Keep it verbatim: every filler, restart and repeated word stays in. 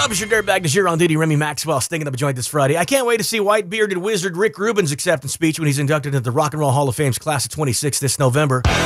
up? It's your dirtbag de jour on duty, Remy Maxwell, stinking up a joint this Friday. I can't wait to see white-bearded wizard Rick Rubin's acceptance speech when he's inducted into the Rock and Roll Hall of Fame's class of twenty-six this November.